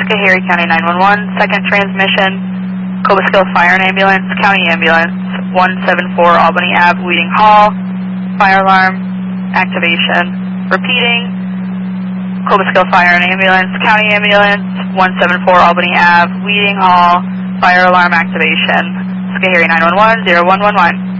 Schoharie County 911, second transmission, Cobleskill Fire and Ambulance, County Ambulance, 174 Albany Ave, Weeding Hall, fire alarm, activation. Repeating, Cobleskill Fire and Ambulance, County Ambulance, 174 Albany Ave, Weeding Hall, fire alarm activation. Schoharie 911, 0111.